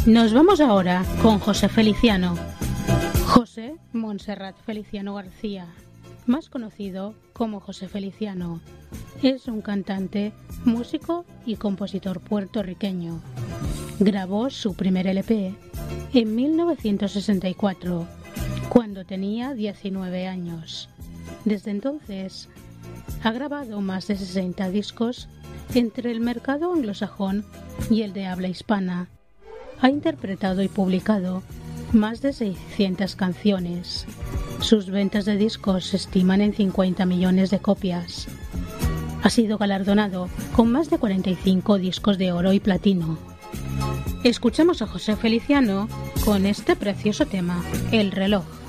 Nos vamos ahora con José Feliciano. José Montserrat Feliciano García, más conocido como José Feliciano, es un cantante, músico y compositor puertorriqueño. Grabó su primer LP en 1964, cuando tenía 19 años. Desde entonces, ha grabado más de 60 discos entre el mercado anglosajón y el de habla hispana. Ha interpretado y publicado más de 600 canciones. Sus ventas de discos se estiman en 50 millones de copias. Ha sido galardonado con más de 45 discos de oro y platino. Escuchamos a José Feliciano con este precioso tema, El reloj.